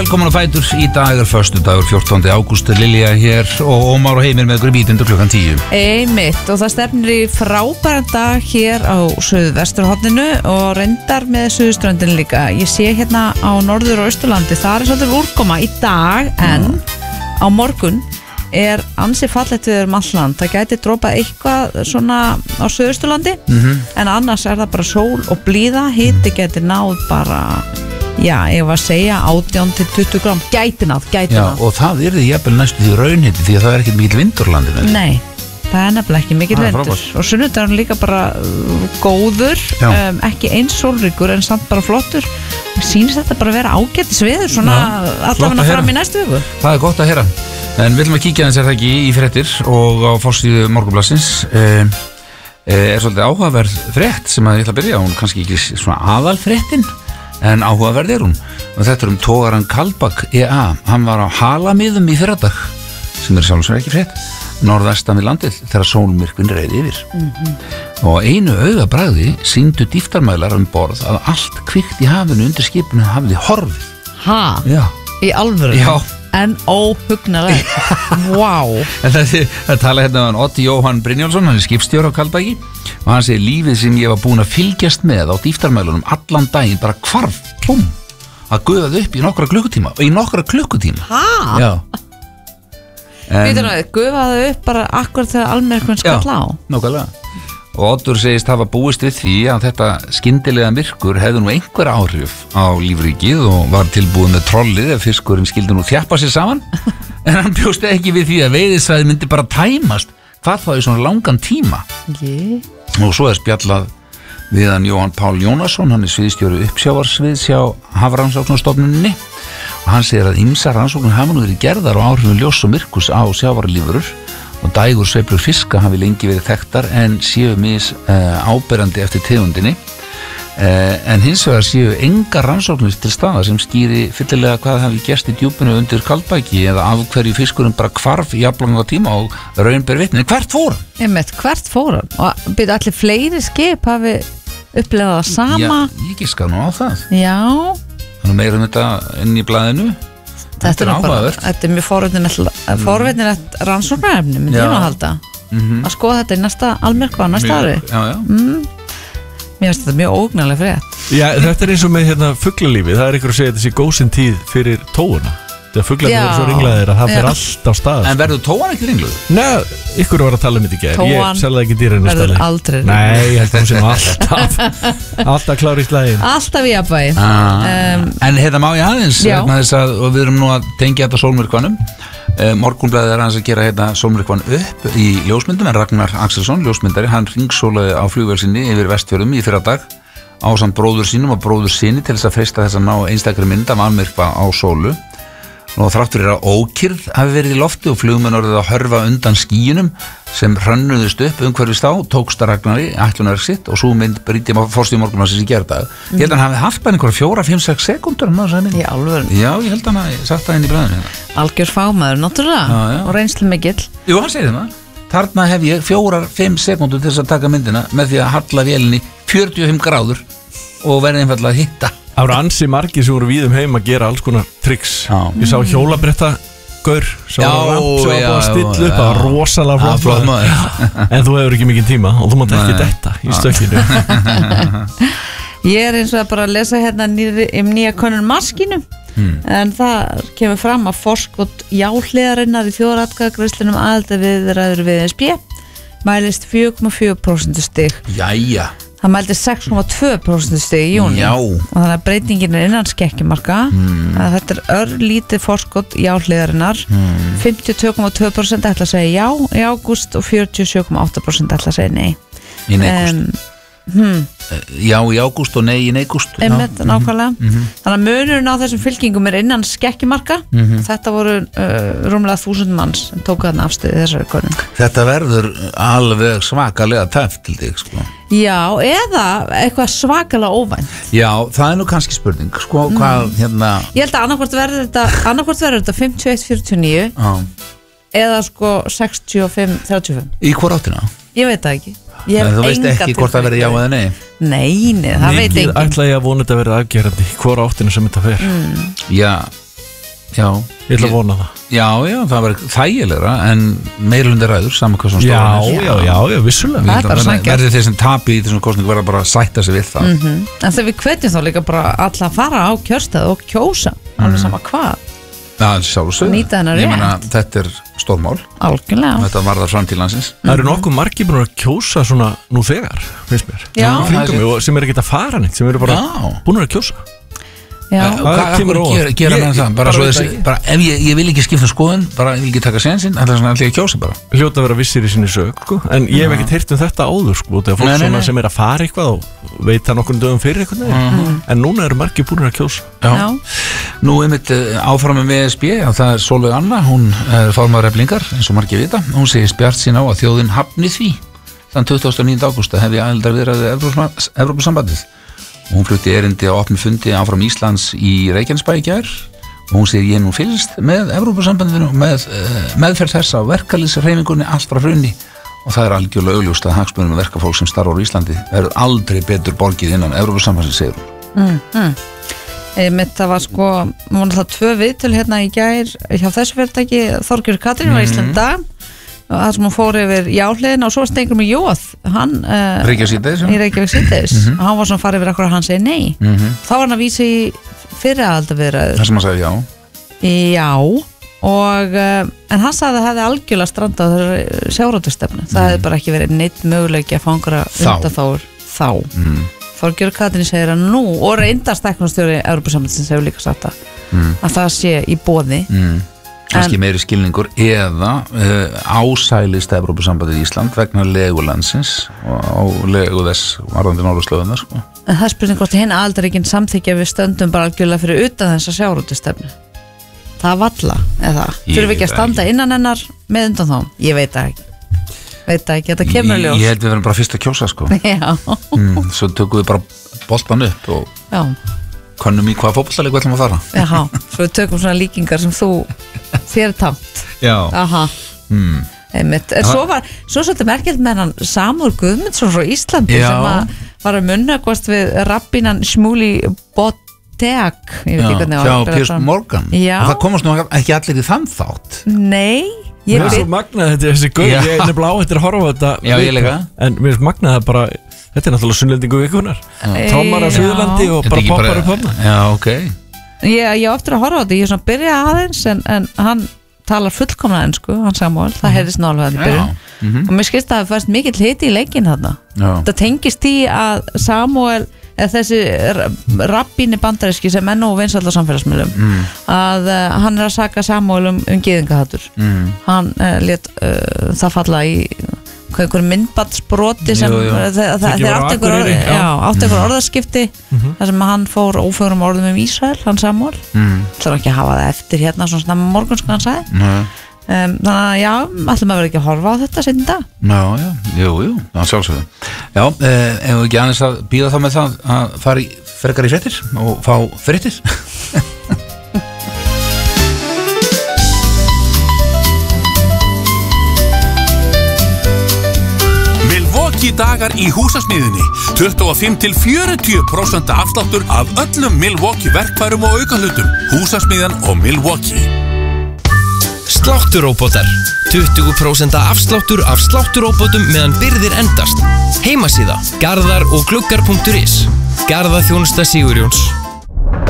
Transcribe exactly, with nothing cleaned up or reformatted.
Velkomin á Fætur, í dag er föstudagur fjórtánda ágúst, Lilja hér og Ómar og Heimir með ykkur í bítundu klukkan tíu. Einmitt, og það stefnir í frábæran dag hér á suðvesturhorninu og reyndar með suðurströndin líka. Ég sé hérna á norður og austurlandi, það er svolítið úrkoma í dag, en á morgun er ansi fallegt við um alland. Það gæti dropað eitthvað svona á suðausturlandi, mm-hmm. en annars er það bara sól og blíða, hiti gæti náð bara... Já, ég var að segja átján til tuttugu grám, gæti náð, gæti náð. Já, og það er því jafnvel næstu því raunhiti því að það er ekkert mikill vindur á landinu. Nei, það er nefnilega ekki mikill vindur. Og sunnudagurinn líka bara uh, góður, um, ekki eins sólríkur en samt bara flottur. Sýnist þetta bara að vera ágætis veður svona allavega fram í næstu viku. Það er gott að heyra. En við viljum að kíkja þess að það ekki í fréttir og á forsíðu Morgunblaðsins um, er svolítið áhugaverð frétt sem að ég ætla að byrja á, hún kannski ekki svona aðalfréttin. En áhugaverð er hún og þetta er um togaran Kaldbak E A. Hann var á halamiðum í fyrradag sem er sjálfsögur ekki frétt norðvestan við landið þegar sólmyrkvinn reið yfir mm-hmm. og einu augabragði sýndu dýftarmælar um borð að allt kvikt í hafinu undir skipinu hafði horfið. Ha? Já. Í alvöru? Já. En óhugnarlega. Vá. En það, það tala hérna um Oddi Jóhann Brynjólfsson, hann er skipstjóri á Kaldbaki og hann segir lífið sem ég var búin að fylgjast með á dýftarmælunum allan daginn bara hvarf, búm, að guðaði upp í nokkra klukkutíma og í nokkra klukkutíma. Ha? Já. Býtur náðu, guðaði upp bara akkurat þegar almyrkvinn skall á. Já, nákvæmlega. Og Oddur segist hafa búist við því að þetta skyndilega myrkur hefði nú einhver áhrif á lífríkið og var tilbúið með trollið ef fiskurinn skildi nú þjappa sér saman en hann bjóst ekki við því að veiðisvæði myndi bara tæmast hvað þá í svona langan tíma yeah. og svo er spjallað við hann Jóhann Pál Jónasson, hann er sviðstjóri uppsjávarsviðs hjá Hafrannsóknastofnuninni og hann segir að ýmsar rannsóknir hafa nú verið gerðar og áhrifum ljós og myrkus á sjávarlífurur og dægur sveiflur fiska hafi lengi verið þekktar en séu mis uh, áberandi eftir tegundinni uh, en hins vegar séu engar rannsóknir til staða sem skýri fyllilega hvað hafi gerst í djúpinu undir Kaldbaki eða af hverju fiskurinn bara hvarf í jafnlanga tíma og raun ber vitni. En hvert fór hann? Einmitt, hvert fór hann? Og byrju allir fleiri skip hafi upplegað það sama? Já, ég giska nú á það. Já. Þannig meira um þetta inn í blaðinu. Þetta er áhugavert. Þetta er mjög forvitnilegt forvitnilegt rannsóknarefni, myndi ég nú að halda mm-hmm. að skoða þetta í næsta almyrkva næsta ári. Já, já. Mm. Mér finnst þetta mjög ógnarlega frétt. Já, þetta er eins og með hérna fuglalífi. Það er ykkur að segja þetta sé góðsinn tíð fyrir tóuna. Þegar fuglarnir eru svo ringlaðir að það fyrir allt á stað. En verður tóan ekki ringluð? Nei, ykkur var að tala um þetta í gær. Ég selði ekki dýrinu verður aldrei ringluð. Nei, ég held að hún sé nú alltaf alltaf klári í slægin. Alltaf í jafnvægi. ah, um, En hérna má ég aðeins þess að, og við erum nú að tengja þetta sólmyrkvanum uh, Morgunblaðið er aðeins að gera hérna sólmyrkvan upp í ljósmyndum en Ragnar Axelsson, ljósmyndari, hann ringsólaði á flugvélsinni yfir Vestfjörðum í fyrradag ásamt bróður sínum og bróður sinni til þess að freista þess að ná einstakri mynd af almyrkva á sólu og þrátt fyrir að ókyrrð hafi verið í lofti og flugmenn orðið að hörfa undan skýjunum sem hrönnuðust upp umhverfist á, tókst að Ragnari ætlunarverk sitt og svo mynd brýtti forsíðu Morgunblaðsins í gerðdag. Mm. Ég held að hann hafi haft bara einhverja fjóra, fimm, sex sekúndur í alvöru. Já, ég held að hann hafi sagt það inn í blæðinu. Algjör fagmaður, náttúrulega, já, já. Og reynslu mikill. Jú, hann segir það. Þarna hef ég fjórar, fimm sekúndur til þess að taka myndina með því að halla vélinni fjörutíu og fimm gráður og verði einfaldlega að hitta. Það voru ansi margir sem voru víðum heim að gera alls konar tricks. Já. Ég sá hjólabretta gaur sem var ramp sem var bara að stilla upp, það var rosalega flott maður. En þú hefur ekki mikinn tíma og þú mátt ekki detta í stökkinu. Ég er eins og að bara að lesa hérna nýri, um nýja könnun maskínu hmm. en það kemur fram að forskot jáhliðarinnar í þjóðaratkvæðagreiðslunum aðildarviðræður við E S B mælist fjögur komma fjögur prósent stig. Jæja. Það mældi sex komma tvö prósent stig í júní. Já. Og þannig að breytingin er innan skekkjumarka hmm. að þetta er örlítið forskot jáhliðarinnar hmm. fimmtíu og tvö komma tvö prósent ætla að segja já í ágúst og fjörutíu og sjö komma átta prósent ætla að segja nei. Í neikust. Um, Hmm. Já í ágúst og nei í neikust. Einmitt, nákvæmlega. Mm-hmm. Þannig að munurinn á þessum fylkingum er innan skekkjumarka. Mm-hmm. Þetta voru uh, rúmlega þúsund manns sem tóku þarna afstöðu þessari konum. Þetta verður alveg svakalega tæft til þig sko. Já, eða eitthvað svakalega óvænt. Já, það er nú kannski spurning sko, mm. hvað hérna Ég held að annarkvort verður þetta annarkvort verður þetta fimmtíu og eitt fjörutíu og níu ah. eða sko sextíu og fimm þrjátíu og fimm. Í hvor áttina? Ég veit það ekki. En þú veist ekki hvort það verði já eða nei? Nei, nei, það veit enginn. Ætla ég að vona þetta verði afgerandi í hvora áttinu sem þetta fer. Mm. Já, Já. Ég ætla að vona það. Já, já, það var þægilegra en meirlundi ræður, saman hvað svona stóra. Já, já, já, já, vissulega. Það er bara sanngjarnt. Verði þeir sem tapi í þessum kosningu verða bara að sætta sig við það. Mm -hmm. En þegar við hvetjum þá líka bara alla að fara á kjörstað og kjósa, alveg sama hvað. Já, sjálfsögðu. Nýta hennar rétt. Ég meina, þetta er stórmál. Algjörlega. Þetta varðar framtíðlandsins. Það eru nokkuð margir búin að kjósa svona nú þegar, finnst mér. Já. Kringum mig og sem er ekki að fara neitt, sem eru bara Já. búin að kjósa. Já. Og hvað kemur að gera, gera með það? Bara svo þessi, bara ef ég, ég vil ekki skipta skoðun, bara ég vil ekki taka sénsinn, það er svona allir að kjósa bara. Hljóta að vera vissir í sinni sög, sko. En ég hef ekkert heyrt um þetta áður, sko. Þegar fólk Nei, nei, svona nei. sem er að fara eitthvað og veit það nokkur dögum fyrir eitthvað. Mhm. En núna eru margir búin að kjósa. Já. Já. Nú einmitt áfram með E S B, já, það er Sólveig Anna, hún er formaður Eflingar, eins og margir vita. Hún segist bjart sín á að þjóðin hafni því þann tuttugasta og níunda ágúst að hefja aðildarviðræður Evrópusambandið. Hún flutti erindi á opnum fundi áfram Íslands í Reykjanesbæ í gær og hún segir ég nú fylgst með Evrópusambandinu með uh, meðferð þess á verkalýðshreyfingunni allt frá hrunni og það er algjörlega augljóst að hagsmunum verkafólk sem starfar á Íslandi verður aldrei betur borgið innan Evrópusambandsins, segir hún. Mm, mm. Einmitt, það var sko, hún var alltaf tvö viðtöl hérna í gær hjá þessu fyrirtæki, Þorgjörg Katrín var Ísland dag og það sem hún fór yfir jáhliðina og svo stengur með Jóð hann uh, Reykjavík síðdegis, í Reykjavík síðdegis Mhm. og hann var svona farið yfir akkur að hann segi nei Mm -hmm. þá var hann að vísa í fyriraldaviðræður Það sem hann sagði já. já og uh, en hann sagði að það hefði algjörlega strandað þessari sjávarútvegsstefnu það hefði bara ekki verið neitt möguleiki að fanga Þá. undanþágur þá Mm. Þorgjörg Katrín segir að nú og reyndastæknastjóri Evrópusambandsins hefur líka sagt að, Mm. að það sé í boði Mm. Kannski En- meiri skilningur eða uh, ásælist Evrópusambandið í Ísland vegna legulandsins og á legu þess varðandi norðurslóðunar sko. en það er spurning hvort hinn aðildarríkin samþykja við stöndum bara algjörlega fyrir utan þessa sjávarútvegsstefnu það valla eða Ég þurfum við veit ekki að það standa innan hennar með undan þá ég veit það ekki veit það ekki, þetta kemur Ég, ljós ég held við verðum bara fyrst að kjósa sko. já, mm, Svo tökum við bara boltan upp og já, kannum í hvaða fótboltaleik við ætlum að fara. já svo við tökum svona líkingar sem þú þér tamt Já. aha Mm. Einmitt. En svo var, svo svolítið merkilegt með hann Samúel Guðmundsson frá Íslandi Já. sem að var að munnakvast við rabbinan Shmúli Boteak ég veit Já, ekki hvernig á hjá að bera Piers fram. Morgan. Já. Og það komast nú ekki allir í þann þátt. Nei, ég Mér er svo veit magnað þetta, þessi gaur, Já. ég er nefnilega á eftir að horfa á þetta. Já, ég líka. En mér er svo magnað að bara, þetta er náttúrulega sunnlendingu vikunar. Trommar af Já. Suðurlandi og Þetta bara ekki poppar upp hana. Já, ok. ég, ég á eftir að horfa á þetta, ég er svona að byrja aðeins en, en hann talar fullkomna ensku hann Samúel, það heyrðist nálega að byrja Mhm. og mér skilst að það fæst mikill hiti í leikinn þarna Já. þetta tengist í að Samúel eða þessi rabbíni bandaríski sem enn og vinsæll á samfélagsmiðlum Mm. að uh, hann er að saka Samúel um, um gyðingahattur Mm. hann uh, let uh, það falla í hvað einhver myndbatsbroti sem Jú, jú. uh, það, það, Þykir þeir bara á átti einhver, orð, Akureyri, já. já, átti einhver orðaskipti þar sem hann fór ófögrum orðum um Ísrael hann Samúel, Mm. það er ekki að hafa það eftir hérna svona snemma morgun sko hann sagði Nei. um, þannig að já, ætlum að vera ekki að horfa á þetta seinni dag Já, já, jú, jú, já, sjálfsögðu. Já, eh, ef við ekki aðeins að býða þá með það að fara í frekar í fréttir og fá fréttir. Milwaukee dagar í húsasmiðinni. tuttugu og fimm til fjörutíu prósent afsláttur af öllum Milwaukee verkfærum og aukahlutum. Húsasmiðan og Milwaukee. Slátturóbotar. tuttugu prósent afsláttur af slátturóbotum meðan birgðir endast. Heimasíða garðar og gluggar punktur is. Garðaþjónusta Sigurjóns.